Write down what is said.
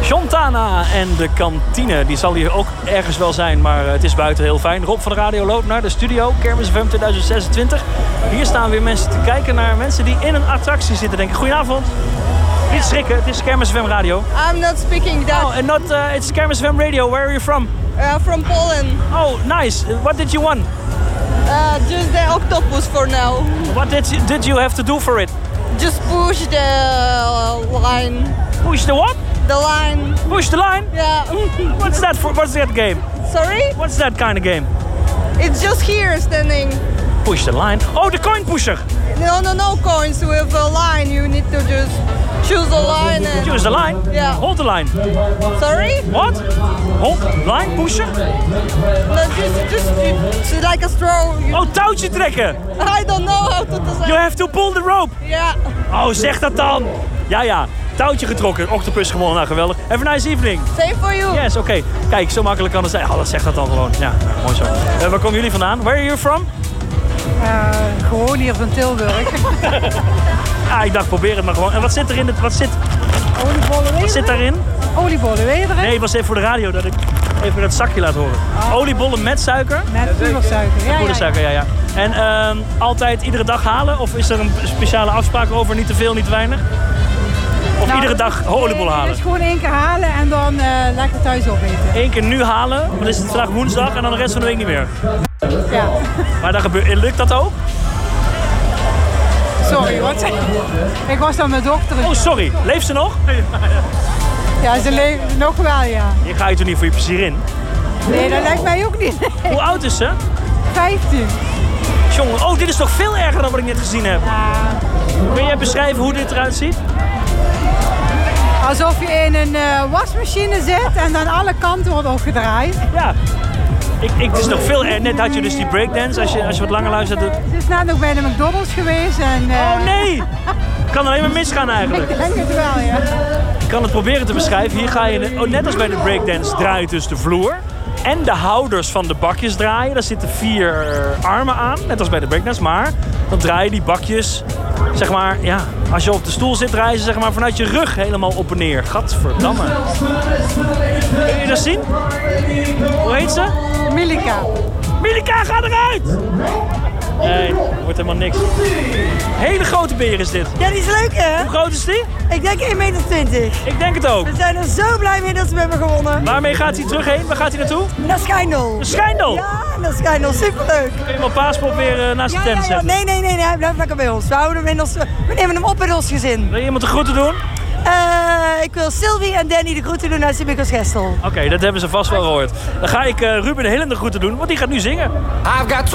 Fontana en de kantine. Die zal hier ook ergens wel zijn, maar het is buiten heel fijn. Rob van de Radio loopt naar de studio, Kermis FM 2026. Hier staan weer mensen te kijken naar mensen die in een attractie zitten. Denken, goedenavond. Niet schrikken, het is Kermis FM Radio. I'm not speaking Dutch. Oh, and not, it's Kermis FM Radio. Where are you from? From Poland. Oh, nice. What did you want? Just the octopus for now. What did you have to do for it? Just push the line. Push the what? The line. Push the line? Yeah. What's that for? What's that game? Sorry? What's that kind of game? It's just here standing. Push the line. Oh, the coin pusher. No coins with a line. You need to just choose a line and... Choose the line? Yeah. Hold the line. Sorry? What? Hold line pusher? No, just like a straw. Oh, touwtje trekken. I don't know how to say. You have to pull the rope. Yeah. Oh, zeg dat dan. Ja. Touwtje getrokken. Octopus gewonnen. Nou, geweldig. Have a nice evening. Same for you. Yes, oké. Kijk, zo makkelijk kan het zijn. Oh, dat zegt dat dan gewoon. Ja, mooi zo. Waar komen jullie vandaan? Where are you from? Gewoon hier van Tilburg. Ik dacht, probeer het maar gewoon. En wat zit er in het... Wat zit daarin? Oliebollen, weet je erin? Nee, het was even voor de radio dat ik even dat zakje laat horen. Oliebollen met suiker? Met poedersuiker. Poedersuiker, ja. En altijd iedere dag halen? Of is er een speciale afspraak over? Niet te veel, niet te weinig? Of iedere dag oliebollen halen? Dus gewoon 1 keer halen en dan lekker thuis opeten. 1 keer nu halen, dan is het vandaag woensdag en dan de rest van de week niet meer. Ja. Maar lukt dat ook? Sorry, wat zeg je? Ik was dan met dochter. Oh, sorry. Leeft ze nog? Ja, ze leeft nog wel, ja. Hier ga je toch niet voor je plezier in? Nee, dat lijkt mij ook niet. Hoe oud is ze? 15. Jongen, oh, dit is toch veel erger dan wat ik net gezien heb. Kun jij beschrijven hoe dit eruit ziet? Alsof je in een wasmachine zit en dan alle kanten wordt opgedraaid. Ja. Het is nog veel erger. Net had je dus die breakdance, als je wat langer luistert. Ze is net nog bij de McDonald's geweest en... Oh nee! Kan alleen maar misgaan eigenlijk. Ik denk het wel, ja. Ik kan het proberen te beschrijven. Hier ga je, net als bij de breakdance, draai je dus de vloer. En de houders van de bakjes draaien. Daar zitten 4 armen aan, net als bij de breakdance. Maar dan draai je die bakjes, zeg maar, ja, als je op de stoel zit, draai je ze zeg maar vanuit je rug helemaal op en neer. Gadverdamme. Kun je dat zien? Hoe heet ze? Milika. Milika, ga eruit! Nee, wordt helemaal niks. Hele grote beer is dit. Ja, die is leuk, hè? Hoe groot is die? Ik denk 1,20 meter. Ik denk het ook. We zijn er zo blij mee dat we hebben gewonnen. Waarmee gaat hij terug heen? Waar gaat hij naartoe? Naar Schijndel. Naar Schijndel? Ja, naar Schijndel. Superleuk. Kun je mijn paaspop weer naast de tent zetten? Nee, hij blijft lekker bij ons. We nemen hem op in ons gezin. Wil je iemand de groeten doen? Ik wil Sylvie en Danny de groeten doen uit Sint-Michels Gestel. Oké, dat hebben ze vast wel gehoord. Dan ga ik Ruben de Hillende de groeten doen, want die gaat nu zingen. I've got